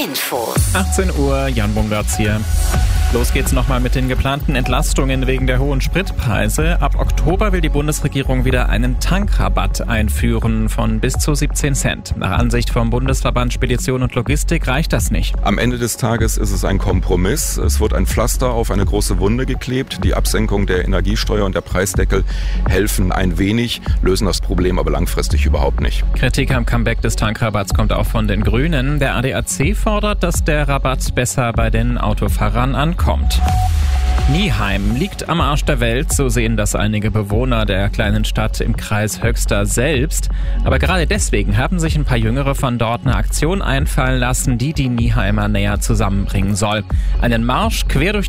Info. 18 Uhr, Jan Bungartz hier. Los geht's nochmal mit den geplanten Entlastungen wegen der hohen Spritpreise. Ab Oktober will die Bundesregierung wieder einen Tankrabatt einführen von bis zu 17 Cent. Nach Ansicht vom Bundesverband Spedition und Logistik reicht das nicht. Am Ende des Tages ist es ein Kompromiss. Es wird ein Pflaster auf eine große Wunde geklebt. Die Absenkung der Energiesteuer und der Preisdeckel helfen ein wenig, lösen das Problem aber langfristig überhaupt nicht. Kritik am Comeback des Tankrabatts kommt auch von den Grünen. Der ADAC fordert, dass der Rabatt besser bei den Autofahrern ankommt. Nieheim liegt am Arsch der Welt, so sehen das einige Bewohner der kleinen Stadt im Kreis Höxter selbst. Aber gerade deswegen haben sich ein paar Jüngere von dort eine Aktion einfallen lassen, die die Nieheimer näher zusammenbringen soll. Einen Marsch quer durch